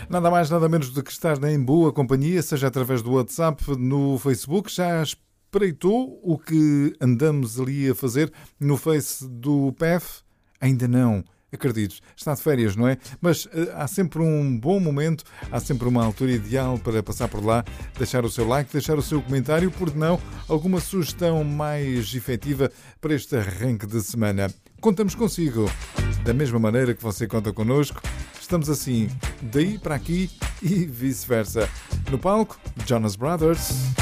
Nada mais, nada menos do que estás em boa companhia, seja através do WhatsApp, no Facebook. Já espreitou o que andamos ali a fazer no Face do PEF? Ainda não. Acredites, está de férias, não é? Mas há sempre um bom momento, há sempre uma altura ideal para passar por lá, deixar o seu like, deixar o seu comentário, por não, alguma sugestão mais efetiva para este arranque de semana. Contamos consigo, da mesma maneira que você conta connosco. Estamos assim, daí para aqui e vice-versa. No palco, Jonas Brothers.